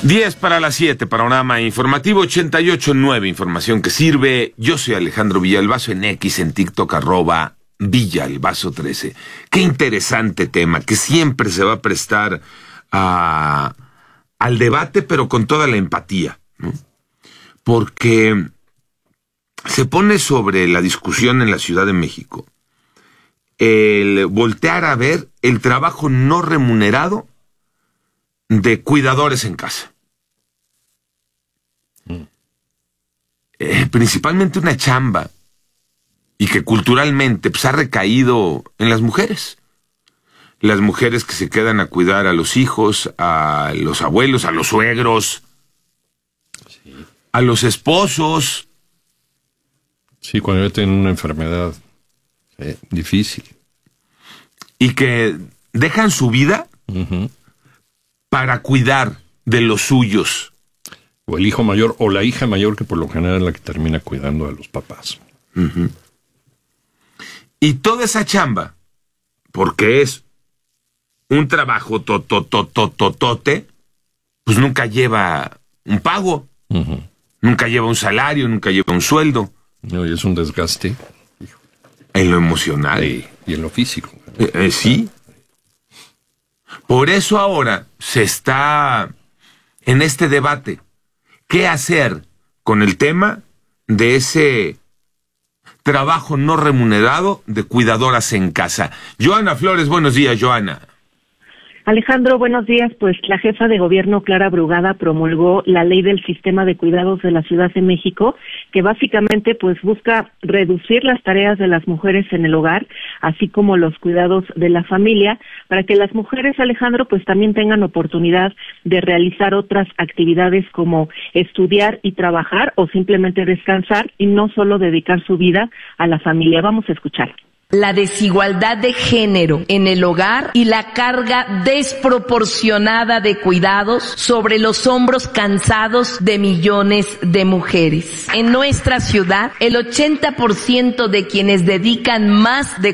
10 para las 7, panorama informativo 88.9, información que sirve. Yo soy Alejandro Villalbazo en X, en TikTok, @Villalbazo13. Qué interesante tema, que siempre se va a prestar al debate, pero con toda la empatía, ¿no? Porque se pone sobre la discusión en la Ciudad de México el voltear a ver el trabajo no remunerado de cuidadores en casa. Principalmente una chamba, y que culturalmente pues, ha recaído en las mujeres. Las mujeres que se quedan a cuidar a los hijos, a los abuelos, a los suegros, sí, a los esposos. Sí, cuando ya tienen una enfermedad difícil. Y que dejan su vida para cuidar de los suyos. O el hijo mayor o la hija mayor, que por lo general es la que termina cuidando a los papás. Y toda esa chamba, porque es un trabajo totote, pues nunca lleva un pago, nunca lleva un salario, nunca lleva un sueldo. No, y es un desgaste. En lo emocional. Y en lo físico. Sí. Por eso ahora se está en este debate. ¿Qué hacer con el tema de ese trabajo no remunerado de cuidadoras en casa? Joana Flores, buenos días, Joana. Alejandro, buenos días. Pues la jefa de gobierno, Clara Brugada, promulgó la ley del sistema de cuidados de la Ciudad de México, que básicamente pues busca reducir las tareas de las mujeres en el hogar, así como los cuidados de la familia, para que las mujeres, Alejandro, pues también tengan oportunidad de realizar otras actividades como estudiar y trabajar o simplemente descansar y no solo dedicar su vida a la familia. Vamos a escuchar. La desigualdad de género en el hogar y la carga desproporcionada de cuidados sobre los hombros cansados de millones de mujeres. En nuestra ciudad, el 80% de quienes dedican más de